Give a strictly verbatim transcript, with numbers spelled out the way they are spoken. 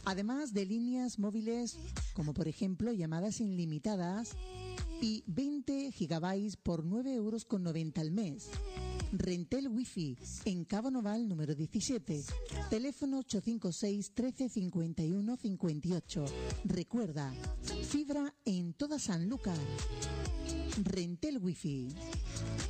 Además de líneas móviles, como por ejemplo llamadas ilimitadas y veinte gigabytes por nueve euros con noventa al mes. Rentel Wi-Fi en Cabo Noval número diecisiete. Teléfono ocho cinco seis, trece, cincuenta y uno, cincuenta y ocho. Recuerda, fibra en toda Sanlúcar. Rentel Wi-Fi.